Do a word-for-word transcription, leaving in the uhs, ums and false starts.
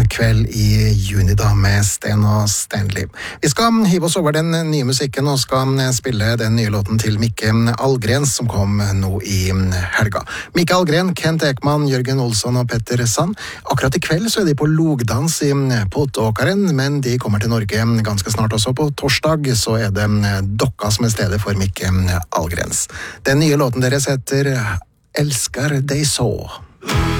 kveld i juni da med Sten og Stanley. Vi skal hive oss over den nye musikken og skal spille den nye låten til Mikke Algren som kom nå i helga. Mikke Algren, Kent Ekman, Jørgen Olsson og Petter Sand. Akkurat i kveld så er de på Logdans i Potåkaren, men de kommer til Norge ganske snart også. På torsdag så er det Dokka som er stedet for Mikke Algrens. Den nye låten deres heter Elskar deg så.